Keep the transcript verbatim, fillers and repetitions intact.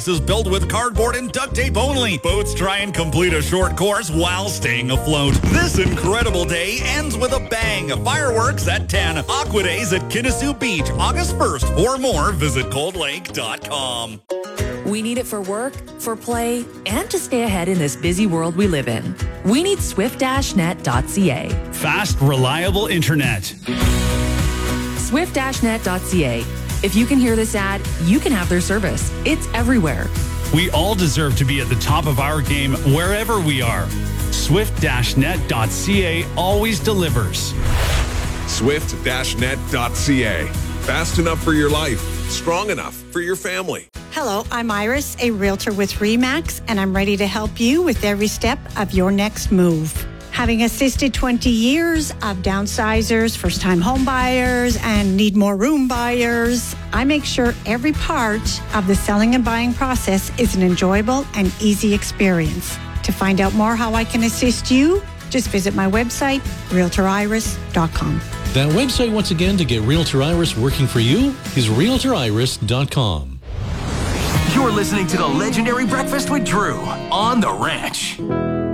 is built with cardboard and duct tape only. Boats try and complete a short course while staying afloat. This incredible day ends with a bang. Fireworks at ten. Aqua Days at Kinnasoo Beach, August first. For more, visit cold lake dot com. We need it for work, for play, and to stay ahead in this busy world we live in. We need swift dash net dot c a. Fast, reliable internet. swift dash net dot c a. If you can hear this ad, you can have their service. It's everywhere. We all deserve to be at the top of our game wherever we are. swift dash net dot c a always delivers. swift dash net dot c a. Fast enough for your life, strong enough for your family. Hello, I'm Iris, a realtor with RE/MAX, and I'm ready to help you with every step of your next move. Having assisted twenty years of downsizers, first-time home buyers, and need more room buyers, I make sure every part of the selling and buying process is an enjoyable and easy experience. To find out more how I can assist you, just visit my website, realtor iris dot com. That website, once again, to get Realtor Iris working for you is realtor iris dot com. You're listening to the legendary Breakfast with Drew on The Ranch.